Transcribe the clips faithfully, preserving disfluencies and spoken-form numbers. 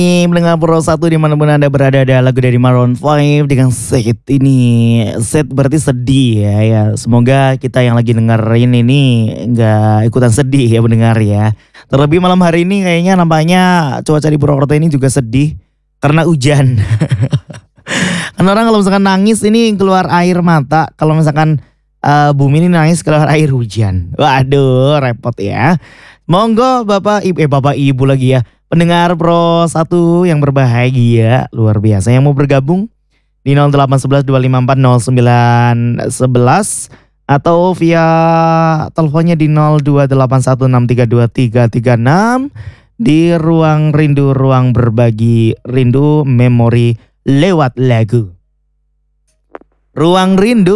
Mendengar Pro satu dimanapun Anda berada, ada lagu dari Maroon five dengan Sad ini. Sad berarti sedih ya, ya. Semoga kita yang lagi dengerin ini nggak ikutan sedih ya mendengar ya. Terlebih malam hari ini kayaknya nampaknya cuaca di Purwokerto ini juga sedih karena hujan. Kan orang kalau misalkan nangis ini keluar air mata, kalau misalkan uh, bumi ini nangis keluar air hujan. Waduh, repot ya. Monggo Bapak Ibu, eh Bapak Ibu lagi ya. Pendengar Pro satu yang berbahagia, luar biasa. Yang mau bergabung di nol delapan satu satu dua lima empat nol sembilan satu satu atau via teleponnya di nol dua delapan satu enam tiga dua tiga tiga enam di ruang rindu, ruang berbagi rindu memori lewat lagu. Ruang rindu.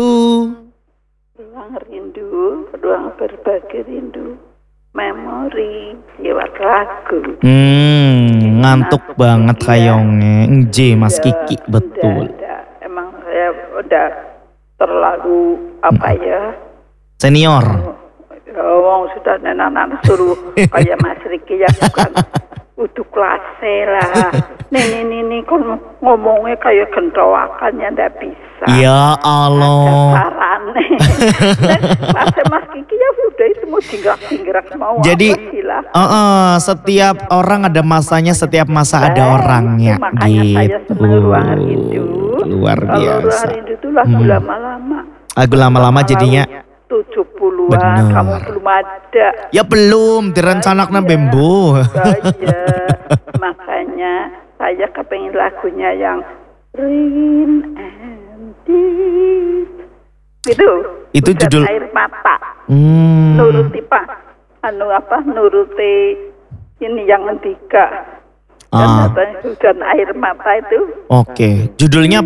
Ruang rindu, ruang berbagi rindu. Memori lewat lagu. Hmm, ngantuk nah, banget kayongnya. Nj Mas Kiki, betul. Enggak, enggak. Emang saya udah terlalu apa ya? Senior. Oh, sudah nenek-nenek suruh kayak Mas Riki ya bukan. Udah kelasnya lah. Nih, nih, nih, kan ngomongnya kayak gentowakannya ndak bisa. Ya Allah. Carane. Kelasnya Mas Kiki ya udah itu mau jingkrak-jingkrak mau. Jadi, uh, uh, setiap orang ada masanya, setiap masa ada orangnya. Makanya gitu. saya senang ruang rindu. Luar biasa. Kalau ruang rindu itu lagu hmm. lama-lama. Lagu lama-lama jadinya. tujuh puluhan kamu belum ada. Ya belum, direncanakan iya, Bembo. Iya, makanya saya kepengen lagunya yang Rain and Tears. Itu. Itu judul air mata. Hmm. Nuruti Pak. Anu apa? Nuruti ini yang ketiga. Ah. Dan hujan air mata itu. Oke, judulnya